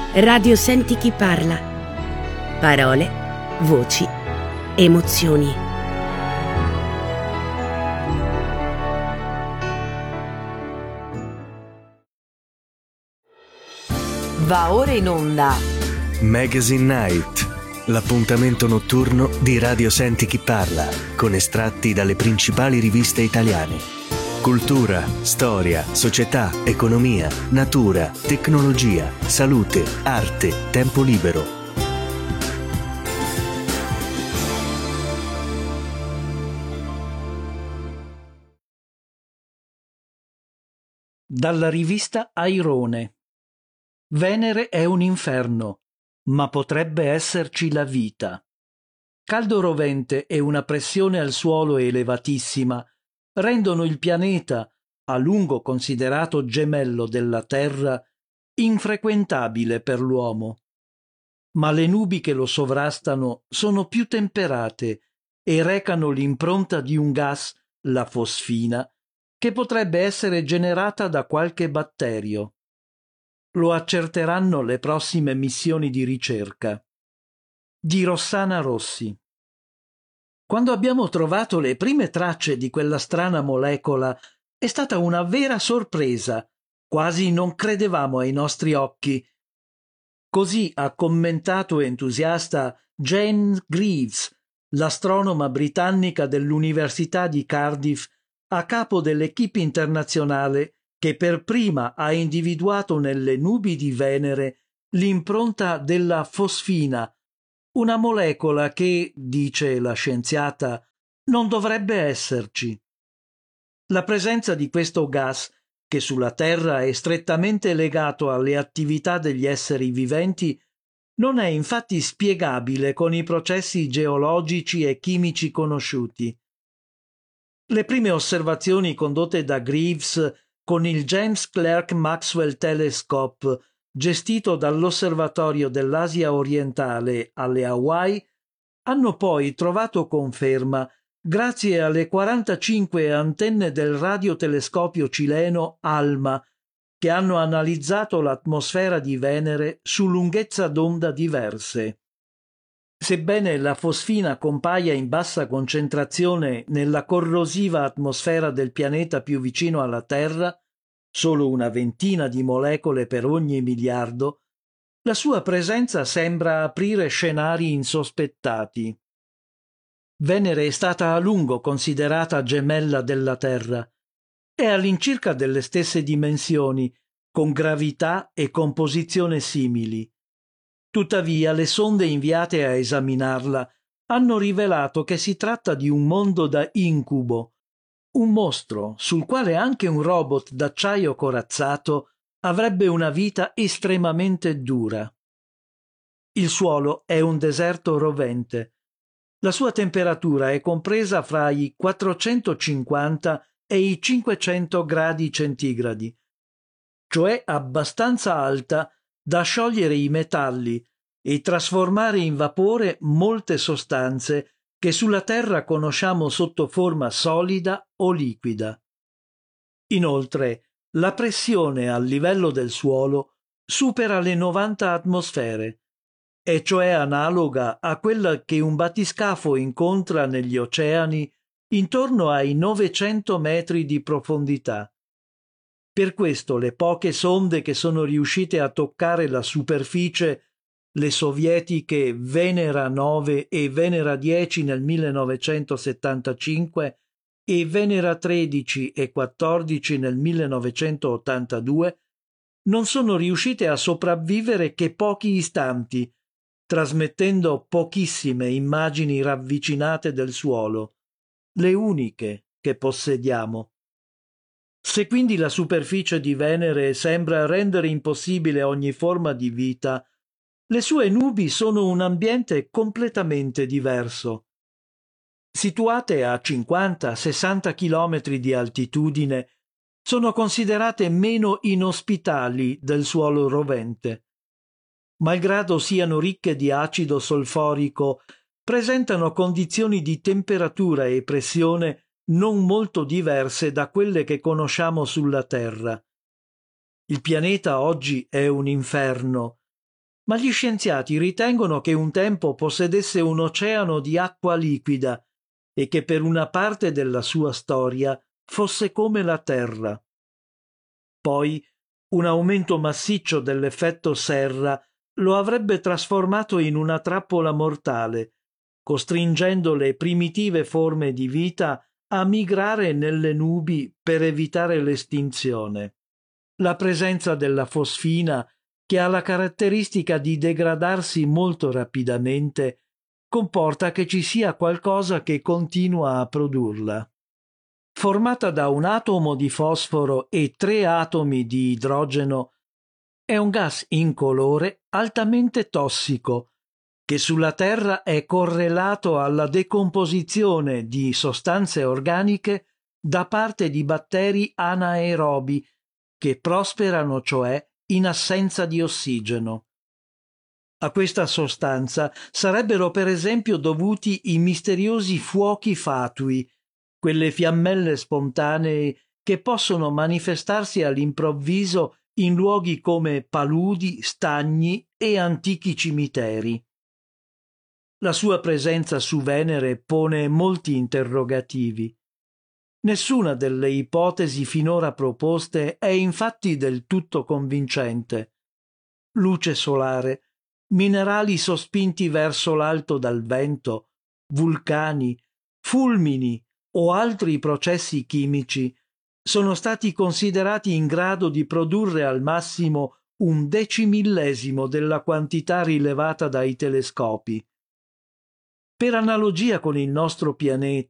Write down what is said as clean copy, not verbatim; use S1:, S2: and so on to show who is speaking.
S1: Radio Senti chi parla. Parole, voci, emozioni.
S2: Va ora in onda
S3: Magazine Night, l'appuntamento notturno di Radio Senti chi parla, con estratti dalle principali riviste italiane. Cultura, storia, società, economia, natura, tecnologia, salute, arte, tempo libero.
S4: Dalla rivista Airone. Venere è un inferno, ma potrebbe esserci la vita. Caldo rovente e una pressione al suolo elevatissima rendono il pianeta, a lungo considerato gemello della Terra, infrequentabile per l'uomo. Ma le nubi che lo sovrastano sono più temperate e recano l'impronta di un gas, la fosfina, che potrebbe essere generata da qualche batterio. Lo accerteranno le prossime missioni di ricerca. Di Rossana Rossi. Quando abbiamo trovato le prime tracce di quella strana molecola è stata una vera sorpresa, quasi non credevamo ai nostri occhi. Così ha commentato entusiasta Jane Greaves, l'astronoma britannica dell'Università di Cardiff, a capo dell'equipe internazionale che per prima ha individuato nelle nubi di Venere l'impronta della fosfina, una molecola che, dice la scienziata, non dovrebbe esserci. La presenza di questo gas, che sulla Terra è strettamente legato alle attività degli esseri viventi, non è infatti spiegabile con i processi geologici e chimici conosciuti. Le prime osservazioni condotte da Greaves con il James Clerk Maxwell Telescope, gestito dall'Osservatorio dell'Asia orientale alle Hawaii, hanno poi trovato conferma grazie alle 45 antenne del radiotelescopio cileno ALMA, che hanno analizzato l'atmosfera di Venere su lunghezza d'onda diverse. Sebbene la fosfina compaia in bassa concentrazione nella corrosiva atmosfera del pianeta più vicino alla Terra, solo una ventina di molecole per ogni miliardo, la sua presenza sembra aprire scenari insospettati. Venere è stata a lungo considerata gemella della Terra. È all'incirca delle stesse dimensioni, con gravità e composizione simili. Tuttavia, le sonde inviate a esaminarla hanno rivelato che si tratta di un mondo da incubo, un mostro sul quale anche un robot d'acciaio corazzato avrebbe una vita estremamente dura. Il suolo è un deserto rovente. La sua temperatura è compresa fra i 450 e i 500 gradi centigradi, cioè abbastanza alta da sciogliere i metalli e trasformare in vapore molte sostanze che sulla Terra conosciamo sotto forma solida o liquida. Inoltre, la pressione al livello del suolo supera le 90 atmosfere, e cioè analoga a quella che un battiscafo incontra negli oceani intorno ai 900 metri di profondità. Per questo le poche sonde che sono riuscite a toccare la superficie, le sovietiche Venera 9 e Venera 10 nel 1975 e Venera 13 e 14 nel 1982, non sono riuscite a sopravvivere che pochi istanti, trasmettendo pochissime immagini ravvicinate del suolo, le uniche che possediamo. Se quindi la superficie di Venere sembra rendere impossibile ogni forma di vita, le sue nubi sono un ambiente completamente diverso. Situate a 50-60 chilometri di altitudine, sono considerate meno inospitali del suolo rovente. Malgrado siano ricche di acido solforico, presentano condizioni di temperatura e pressione non molto diverse da quelle che conosciamo sulla Terra. Il pianeta oggi è un inferno, ma gli scienziati ritengono che un tempo possedesse un oceano di acqua liquida e che per una parte della sua storia fosse come la Terra. Poi un aumento massiccio dell'effetto serra lo avrebbe trasformato in una trappola mortale, costringendo le primitive forme di vita a migrare nelle nubi per evitare l'estinzione. La presenza della fosfina, che ha la caratteristica di degradarsi molto rapidamente, comporta che ci sia qualcosa che continua a produrla. Formata da un atomo di fosforo e 3 atomi di idrogeno, è un gas incolore altamente tossico, che sulla Terra è correlato alla decomposizione di sostanze organiche da parte di batteri anaerobi, che prosperano cioè in assenza di ossigeno. A questa sostanza sarebbero per esempio dovuti i misteriosi fuochi fatui, quelle fiammelle spontanee che possono manifestarsi all'improvviso in luoghi come paludi, stagni e antichi cimiteri. La sua presenza su Venere pone molti interrogativi. Nessuna delle ipotesi finora proposte è infatti del tutto convincente. Luce solare, minerali sospinti verso l'alto dal vento, vulcani, fulmini o altri processi chimici sono stati considerati in grado di produrre al massimo 1/1000 della quantità rilevata dai telescopi. Per analogia con il nostro pianeta,